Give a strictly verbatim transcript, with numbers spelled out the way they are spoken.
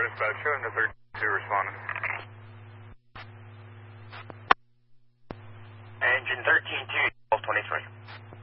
dispatch, showing the thirty-two responding. Engine thirteen two, twelve twenty-three.